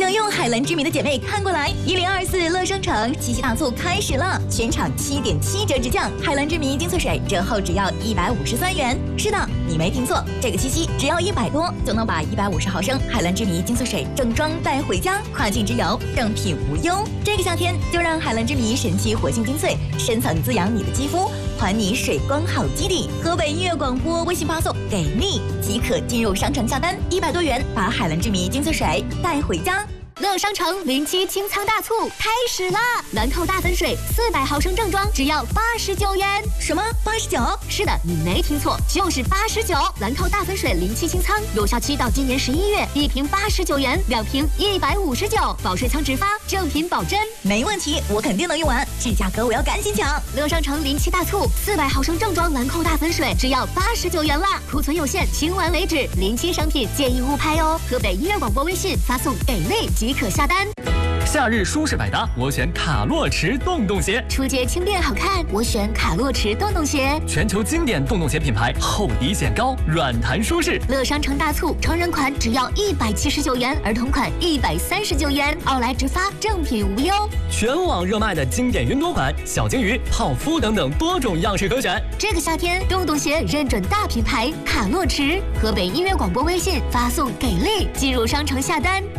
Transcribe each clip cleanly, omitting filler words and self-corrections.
想用海蓝之谜的姐妹看过来，1024乐商城七夕大促开始了，全场7.7折直降，海蓝之谜精粹水折后只要153元。是的，你没听错，这个七夕只要100多就能把150毫升海蓝之谜精粹水正装带回家，跨境之游正品无忧。这个夏天就让海蓝之谜神奇活性精粹深层滋养你的肌肤，还你水光好基底。河北音乐广播微信发送给力即可进入商城下单，100多元把海蓝之谜精粹水带回家。 乐商城07清仓大促开始啦！兰蔻大粉水400毫升正装只要89元。 什么89？ 是的，你没听错，就是89。兰蔻大粉水07清仓有效期到今年11月，1瓶89元，2瓶159，保水仓直发，正品保真。 没问题，我肯定能用完，这价格我要赶紧抢！ 乐商城07大促，400毫升正装兰蔻大粉水只要89元啦，库存有限，清完为止。07商品建议勿拍哦。河北音乐广播微信发送给力即可下单。 夏日舒适百搭，我选卡洛驰洞洞鞋。 出街轻便好看，我选卡洛驰洞洞鞋。 全球经典洞洞鞋品牌，厚底显高，软弹舒适。 乐商城大促，成人款只要179元，儿童款139元，奥莱直发，正品无忧。 全网热卖的经典云朵款、小金鱼、泡芙等等多种样式可选。 这个夏天，洞洞鞋认准大品牌卡洛驰。河北音乐广播微信发送给力，进入商城下单。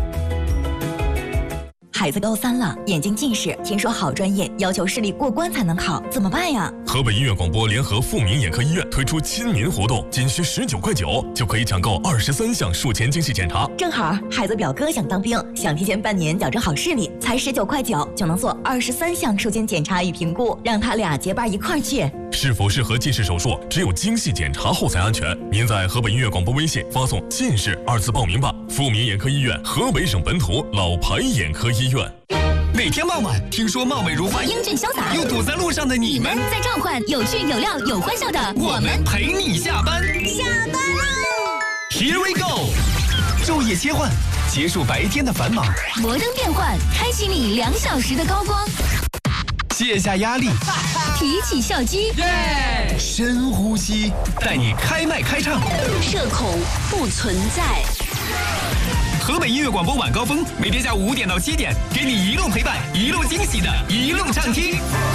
孩子高3了，眼睛近视，听说好专业要求视力过关才能考，怎么办呀？ 河北音乐广播联合富民眼科医院推出亲民活动，仅需19.9块就可以抢购23项术前精细检查。 正好孩子表哥想当兵，想提前半年矫正好视力，才19.9块就能做23项术前检查与评估，让他俩结伴一块儿去。 是否适合近视手术，只有精细检查后才安全。您在河北音乐广播微信发送“近视”2字报名吧。富民眼科医院，河北省本土老牌眼科医院。 每天傍晚，听说貌美如花、 英俊潇洒又堵在路上的你们， 在召唤有趣有料有欢笑的我们陪你下班。 下班喽 Here we go， 昼夜切换，结束白天的繁忙， 摩登变换，开启你2小时的高光， 卸下压力， 提起笑肌， 深呼吸，带你开麦开唱， 社恐不存在。 河北音乐广播晚高峰，每天下午5点到7点，给你一路陪伴，一路惊喜的一路畅听。